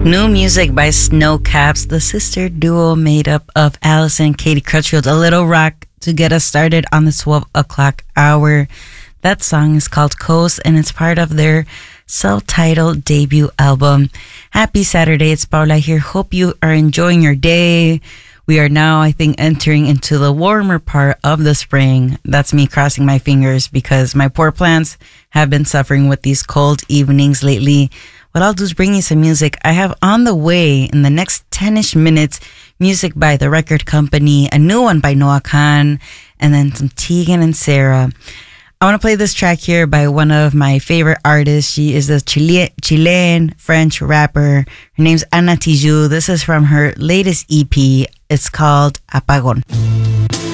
New music by Snowcaps, the sister duo made up of Allison and Katie Crutchfield. A little rock to get us started on the 12 o'clock hour. That song is called Coast, and it's part of their self-titled debut album. Happy Saturday, it's Paula here. Hope you are enjoying your day. We are now, I think, entering into the warmer part of the spring. That's me crossing my fingers because my poor plants have been suffering with these cold evenings lately. What I'll do is bring you some music. I have on the way in the next 10-ish minutes music by The Record Company, a new one by Noah Kahan, and then some Tegan and Sara. I want to play this track here by one of my favorite artists. She is a Chilean French rapper. Her name's Ana Tijoux. This is from her latest EP. It's called Apagón.